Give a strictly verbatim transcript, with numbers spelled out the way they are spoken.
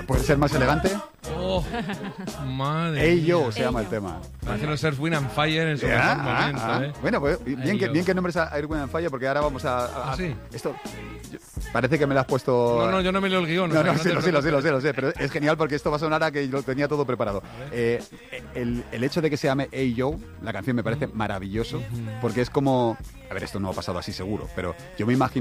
¿Puede ser más elegante? Oh, madre Hey Yo mía. se llama el tema. Parece los Earth, Wind and Fire en su Ah, mejor ah, momento, ah. ¿eh? Bueno, pues bien Hey que, Yo. bien que nombres a Air, Wind and Fire, porque ahora vamos a... a- ¿Ah, sí? Esto yo- parece que me lo has puesto... No, no, yo no me leo el guión. o No, sea, no, que sí, te lo sé, lo sé, lo preocupes. sé, lo sé, pero es genial porque esto va a sonar a que lo tenía todo preparado. Eh, el, el hecho de que se llame Hey Yo, la canción me parece maravilloso, porque es como... A ver, esto no ha pasado así seguro, pero yo me imagino